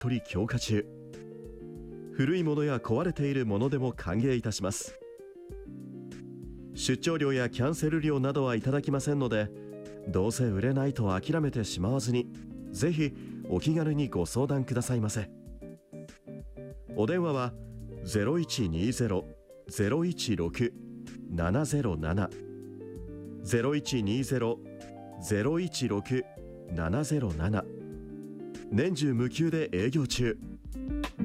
取り強化中。古いものや壊れているものでも歓迎いたします。出張料やキャンセル料などはいただきませんので、どうせ売れないと諦めてしまわずに、ぜひお気軽にご相談くださいませ。お電話は 0120-016-707 0120-016-707。年中無休で営業中。